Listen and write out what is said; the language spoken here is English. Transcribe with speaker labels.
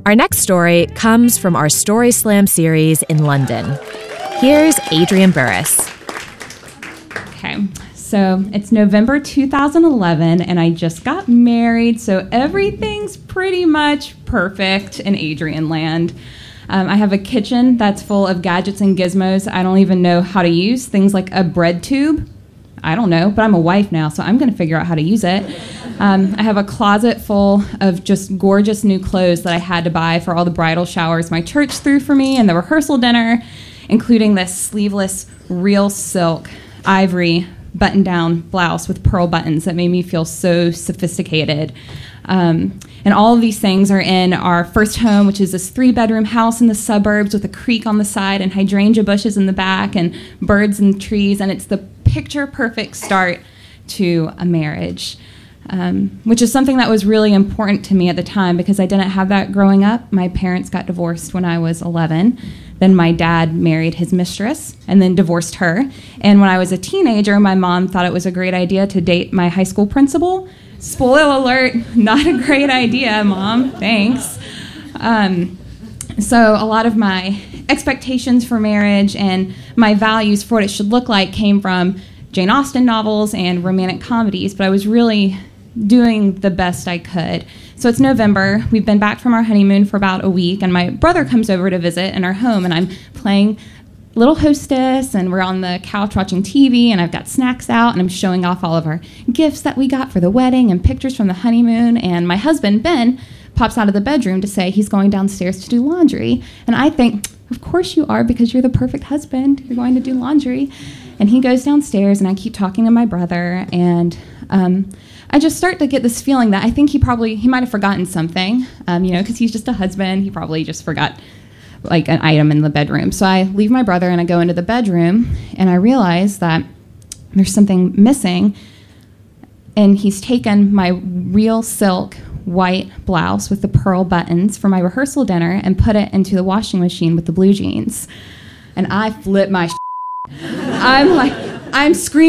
Speaker 1: Our next story comes from our Story Slam series in London. Here's Adrienne Burris.
Speaker 2: Okay, so it's November 2011, and I just got married, so everything's pretty much perfect in Adrienne land. I have a kitchen that's full of gadgets and gizmos I don't even know how to use, things like a bread tube. I don't know, but I'm a wife now, so I'm going to figure out how to use it. I have a closet full of just gorgeous new clothes that I had to buy for all the bridal showers my church threw for me and the rehearsal dinner, including this sleeveless, real silk, ivory, button-down blouse with pearl buttons that made me feel so sophisticated. And all of these things are in our first home, which is this 3-bedroom house in the suburbs with a creek on the side and hydrangea bushes in the back and birds and trees, and it's the picture-perfect start to a marriage, which is something that was really important to me at the time because I didn't have that growing up. My parents got divorced when I was 11. Then my dad married his mistress and then divorced her. And when I was a teenager, my mom thought it was a great idea to date my high school principal. Spoiler alert, not a great idea, Mom. Thanks. So a lot of my expectations for marriage and my values for what it should look like came from Jane Austen novels and romantic comedies, but I was really doing the best I could. So it's November. We've been back from our honeymoon for about a week, and my brother comes over to visit in our home, and I'm playing Little Hostess, and we're on the couch watching TV, and I've got snacks out, and I'm showing off all of our gifts that we got for the wedding and pictures from the honeymoon, and my husband, Ben, pops out of the bedroom to say he's going downstairs to do laundry, and I think, of course you are, because you're the perfect husband. You're going to do laundry. And he goes downstairs, and I keep talking to my brother, and I just start to get this feeling that I think he might have forgotten something, because he's just a husband. He probably just forgot like an item in the bedroom. So I leave my brother and I go into the bedroom and I realize that there's something missing, and he's taken my real silk white blouse with the pearl buttons for my rehearsal dinner and put it into the washing machine with the blue jeans. And I flip my I'm screaming